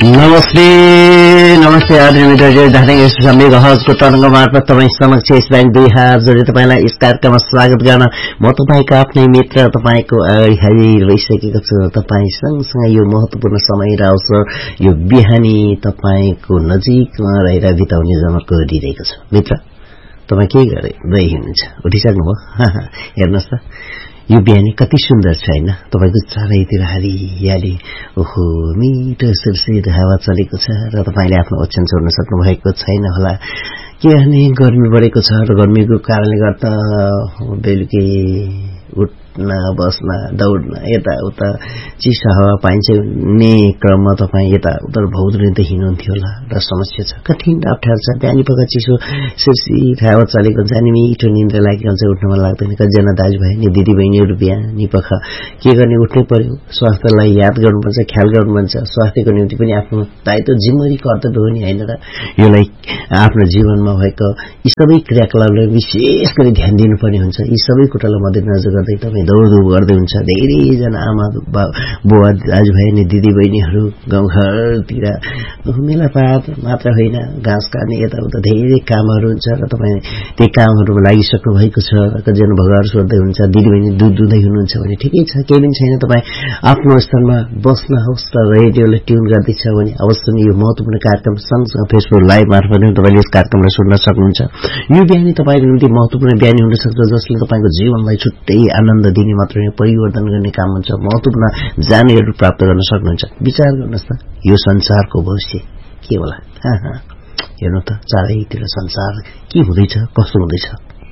नमस्ते नमस्ते आदरणीय मित्रहरू, धादिङ एफएम हजको तरंग मार्फत तपाईँ समक्ष यस ब्याङ्क 2 हात जोडी तपाईलाई यस कार्यक्रममा स्वागत गर्न म तपाईको आफ्नै मित्र तपाईको अगाडि हाजिर भइसकेको छु। तपाई सँगसँगै यो महत्त्वपूर्ण समय र अवसर यो बिहानी तपाईको नजिकमा रहेर बिताउने जमर्को गरिरहेको छु। मित्र तपाई के गर्दै हुनुहुन्छ? उठिसक्नुभयो? हेर्नुस् त यो बिहानी कति सुन्दर छ हैन? तपाईको चारैतिर हरियाली, ओहो मिठो सुरसुर हावा चलेको छ र तपाईले आफ्नो ओछ्यान छोड्न सक्नु भएको छैन होला। किनभने गर्मी बढेको छ र गर्मीको कारणले गर्दा बेलुकी उठ्न बस्न दौड्न यताउता चिसो हावा पाइन्छ ने क्रममा तपाईँ यताउता भौद्रिँदै हिँड्नुहुन्थ्यो होला र समस्या छ, कठिन अप्ठ्यारो छ। बिहानी पख चिसो सुरसुर हावा चलेको हुन्छ अनि मिठो निन्द्रा लागेको हुन्छ, उठ्न मन लाग्दैन। कतिजना दाजुभाइ नि दिदीबहिनीहरू बिहानी पख के गर्ने, उठ्नै पर्यो। स्वास्थ्यलाई याद गर्नुपर्छ, ख्याल गर्नुपर्छ। स्वास्थ्यको निम्ति पनि आफ्नो दायित्व जिम्मेवारी कर्तव्य हो नि हैन र? योलाई आफ्नो जीवनमा भएको यी सबै क्रियाकलापलाई विशेष गरी ध्यान दिनुपर्ने हुन्छ। यी सबै कुरालाई मध्यनजर गर्दै तपाईँ दौडधुप गर्दै हुन्छ। धेरैजना आमा बुवा दाजुभाइ अनि दिदीबहिनीहरू गाउँघरतिर मेलापात मात्र होइन, घाँस काट्ने यताउता धेरै कामहरू हुन्छ र तपाईँ त्यही कामहरूमा लागिसक्नु भएको छ। कतिजना भगवान सोध्दै हुन्छ, दिदीबहिनी दुध दुँदै हुनुहुन्छ भने ठिकै छ, केही पनि छैन। तपाईँ आफ्नो स्थानमा बस्नुहोस् र रेडियोलाई ट्युन गर्दैछ भने अवश्य नै यो महत्त्वपूर्ण कार्यक्रम सँगसँगै फेसबुक लाइभ मार्फत तपाईले यस कार्यक्रमलाई सुन्न सक्नुहुन्छ। यो बिहानी तपाईको निम्ति महत्त्वपूर्ण बिहानी हुन सक्छ जसले तपाईको जीवनलाई छुट्टै आनन्द दिने मात्र होइन, परिवर्तन गर्ने काम हुन्छ। महत्त्वपूर्ण जानकारी प्राप्त गर्न सक्नुहुन्छ। विचार गर्नुहोस् त, यो संसारको भविष्य के होला? हेर्नु त, चारैतिर संसार के हुँदैछ, कस्तो हुँदैछ।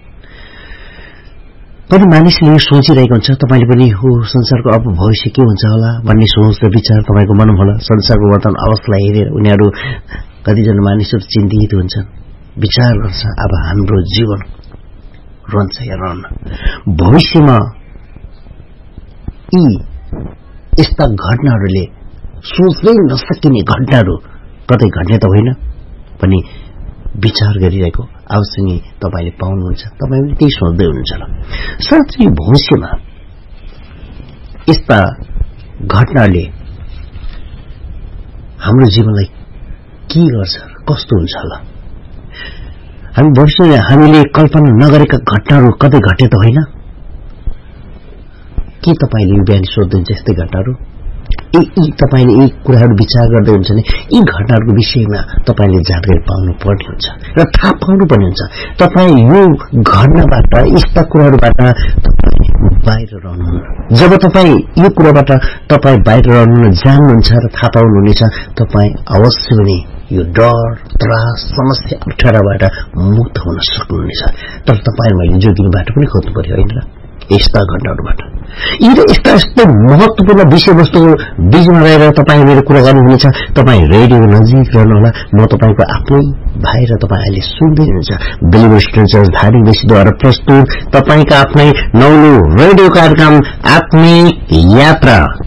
कति मानिसले यो सोचिरहेको हुन्छ, तपाईले पनि हो संसारको अब भविष्य के हुन्छ होला भन्ने सोच र विचार तपाईको मनमा होला। संसारको वर्तमान अवस्थालाई हेरेर उनीहरू कतिजना मानिसहरू चिन्तित हुन्छन्, विचार गर्छ अब हाम्रो जीवन रहन्छ या रहन्न। भविष्यमा यी यस्ता घटनाहरूले सोच्नै नसकिने घटनाहरू कतै घट्ने त होइन पनि विचार गरिरहेको अवश्य नै तपाईले पाउनुहुन्छ। तपाईँ पनि त्यही सोच्दै हुनुहुन्छ ल। साँच्चै भविष्यमा यस्ता घटनाले हाम्रो जीवनलाई के गर्छ, कस्तो हुन्छ होला? हामी भविष्यमा हामीले कल्पना नगरेका घटनाहरू कतै घटे त होइन? के तपाईले यो बिहान सोध्नुहुन्छ यस्तै घटनाहरू? यी तपाईले यी कुराहरू विचार गर्दै हुन्छ भने यी घटनाहरूको विषयमा तपाईले जानकारी पाउनु पर्ने हुन्छ र थाहा पाउनु पर्ने हुन्छ। तपाईँ यो घटनाबाट, यस्ता कुराहरूबाट बाहिर रहनुहुन्न। जब तपाईँ यो कुराबाट तपाईँ बाहिर रहनुहुन जान्नुहुन्छ र थाहा पाउनुहुनेछ, तपाईँ अवश्य पनि यो डर, त्रास, समस्या, अप्ठ्याराबाट मुक्त हुन सक्नुहुनेछ। तर तपाईँ मैले जोगिने बाटो पनि खोज्नु पर्यो होइन र? यस्ता घटनाहरूबाट यी र यस्ता महत्त्वपूर्ण विषयवस्तुको बीचमा रहेर तपाईँ मेरो कुरा गर्नुहुनेछ। तपाईँ रेडियो नजिक रहनुहोला। म तपाईँको आफ्नै भाइ र तपाईँ अहिले सुन्दै हुनुहुन्छ बिलिभर स्टुडेन्ट्स धादिङ प्रस्तुत तपाईँका आफ्नै नौलो रेडियो कार्यक्रम आत्मिक यात्रा।